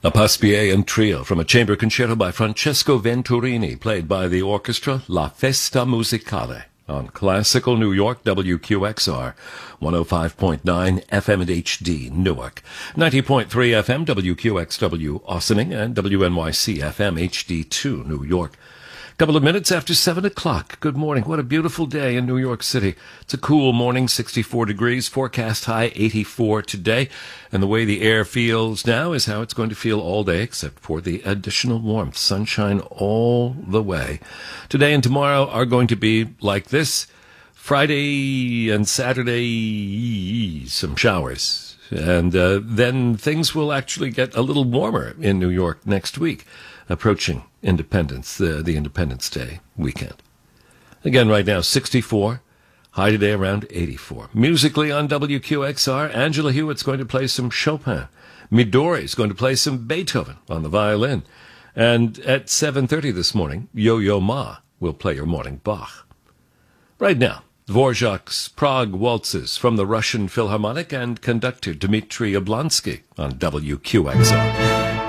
A Paspier Trio from a chamber concerto by Francesco Venturini, played by the orchestra La Festa Musicale on Classical New York, WQXR, 105.9 FM and HD, Newark, 90.3 FM, WQXW, Ossining, and WNYC FM, HD2, New York. Couple of minutes after 7 o'clock. Good morning. What a beautiful day in New York City. It's a cool morning, 64 degrees, forecast high 84 today. And the way the air feels now is how it's going to feel all day, except for the additional warmth. Sunshine all the way. Today and tomorrow are going to be like this. Friday and Saturday, some showers. And then things will actually get a little warmer in New York next week, approaching Independence, the Independence Day weekend. Again, right now, 64. High today around 84. Musically on WQXR, Angela Hewitt's going to play some Chopin. Midori's going to play some Beethoven on the violin. And at 7:30 this morning, Yo-Yo Ma will play your morning Bach. Right now, Dvorak's Prague Waltzes from the Russian Philharmonic and conductor Dmitri Yablonsky on WQXR.